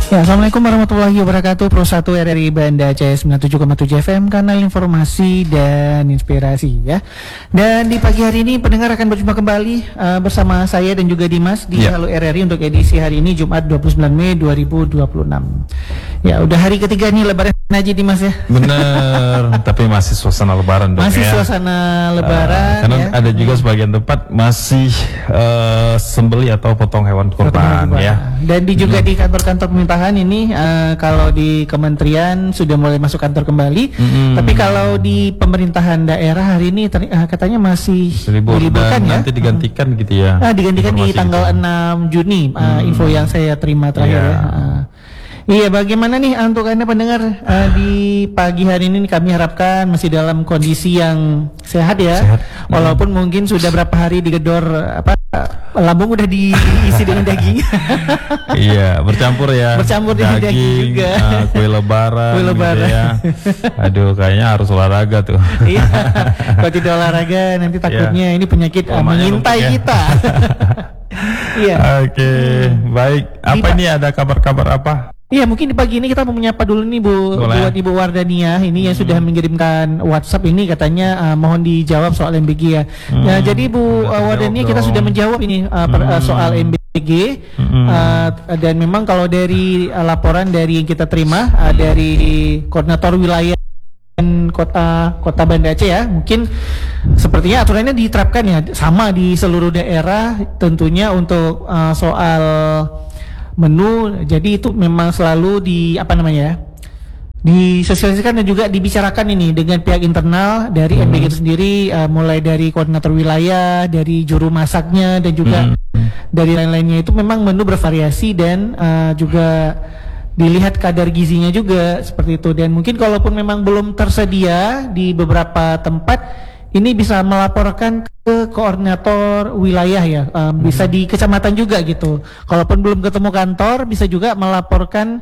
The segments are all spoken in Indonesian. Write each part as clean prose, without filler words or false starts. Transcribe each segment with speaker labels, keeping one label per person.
Speaker 1: Ya, Assalamualaikum warahmatullahi wabarakatuh. Pro 1 RRI Banda Aceh 97,7 FM, kanal informasi dan inspirasi ya. Dan di pagi hari ini pendengar akan berjumpa kembali bersama saya dan juga Dimas di Halo RRI untuk edisi hari ini Jumat 29 Mei 2026. Ya, udah hari ketiga nih Lebaran aja Dimas ya.
Speaker 2: Bener, tapi masih suasana Lebaran dong.
Speaker 1: Masih
Speaker 2: ya.
Speaker 1: Suasana Lebaran.
Speaker 2: Karena
Speaker 1: ya.
Speaker 2: ada juga sebagian tempat masih sembeli atau potong hewan kurban ya.
Speaker 1: Dan juga di kantor-kantor pemerintahan ini kalau di kementerian sudah mulai masuk kantor kembali. Tapi kalau di pemerintahan daerah hari ini katanya masih diliburkan ya.
Speaker 2: Nanti digantikan gitu ya.
Speaker 1: Digantikan di tanggal 6 Juni. Info yang saya terima terakhir ya. Iya, bagaimana nih untuk Anda pendengar di pagi hari ini kami harapkan masih dalam kondisi yang sehat ya. Walaupun mungkin sudah berapa hari digedor lambung udah diisi dengan daging.
Speaker 2: Iya, bercampur ya.
Speaker 1: Bercampur dengan daging juga.
Speaker 2: Kue lebaran.
Speaker 1: Kue lebaran.
Speaker 2: Gitu ya. Aduh, kayaknya harus olahraga tuh.
Speaker 1: Iya. Kalau tidak olahraga nanti takutnya ini penyakit mengintai kita. Iya.
Speaker 2: Oke, baik. Apa ini ada kabar-kabar apa?
Speaker 1: Iya, mungkin di pagi ini kita mau menyapa dulu nih buat Ibu Wardania ini yang sudah mengirimkan WhatsApp ini katanya mohon dijawab soal MBG ya. Ya, jadi Bu Wardania kita sudah menjawab ini soal MBG dan memang kalau dari laporan dari yang kita terima dari koordinator wilayah Kota Banda Aceh ya, mungkin sepertinya aturannya diterapkan ya sama di seluruh daerah tentunya untuk soal menu. Jadi itu memang selalu disosialisasikan dan juga dibicarakan ini dengan pihak internal dari MBG itu sendiri, mulai dari koordinator wilayah, dari juru masaknya dan juga dari lain-lainnya. Itu memang menu bervariasi dan juga dilihat kadar gizinya juga seperti itu. Dan mungkin kalaupun memang belum tersedia di beberapa tempat, ini bisa melaporkan ke koordinator wilayah ya, bisa di kecamatan juga gitu. Kalaupun belum ketemu kantor, bisa juga melaporkan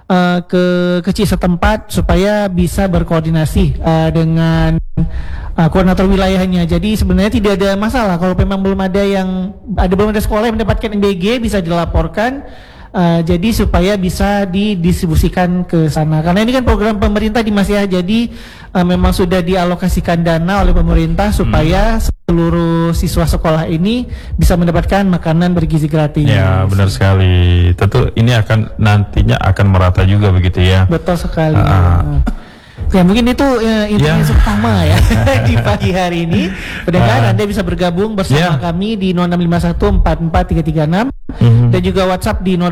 Speaker 1: ke setempat supaya bisa berkoordinasi dengan koordinator wilayahnya. Jadi sebenarnya tidak ada masalah kalau memang belum ada sekolah yang mendapatkan MBG, bisa dilaporkan. Jadi supaya bisa didistribusikan ke sana. Karena ini kan program pemerintah di Mas ya. Jadi memang sudah dialokasikan dana oleh pemerintah supaya seluruh siswa sekolah ini bisa mendapatkan makanan bergizi gratis.
Speaker 2: Ya, benar sekali. Tentu ini nantinya akan merata juga begitu ya.
Speaker 1: Betul sekali. Ya, mungkin itu informasi pertama ya di pagi hari ini. Mudah-mudahan Anda bisa bergabung bersama kami di 0651443336 dan juga WhatsApp di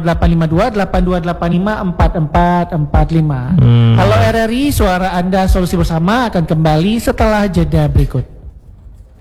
Speaker 1: 085282854445. Halo RRI, suara Anda solusi bersama akan kembali setelah jeda berikut.